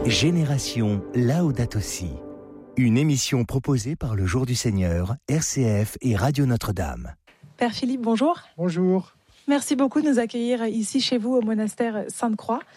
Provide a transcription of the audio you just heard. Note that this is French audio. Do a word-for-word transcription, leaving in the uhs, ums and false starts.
Génération Laudato Si. Une émission proposée par le Jour du Seigneur, R C F et Radio Notre-Dame. Père Philippe, bonjour. Bonjour. Merci beaucoup de nous accueillir ici chez vous au monastère Sainte-Croix.